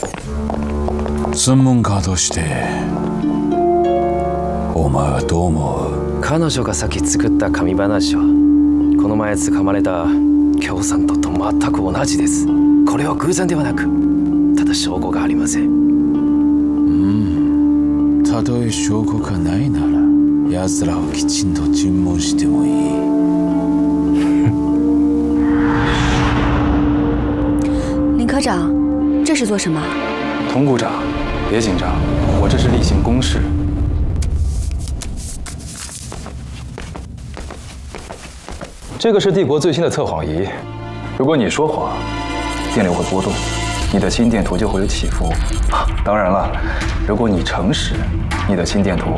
専門家としてお前はどう思う？ 彼女がさっき作った神話はこの前掴まれた共産党と全く同じです。これは偶然ではなく、ただ証拠がありません。 たとえ証拠がないなら奴らをきちんと尋問してもいい。 林科长，这是做什么？ 童股长，别紧张，我这是例行公事。这个是帝国最新的测谎仪，如果你说谎，电流会波动，你的心电图就会有起伏。当然了，如果你诚实，你的心电图